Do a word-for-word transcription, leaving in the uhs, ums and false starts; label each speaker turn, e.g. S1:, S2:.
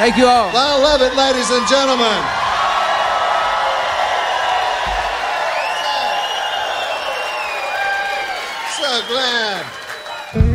S1: Thank you all.
S2: I love it, ladies and gentlemen. So glad.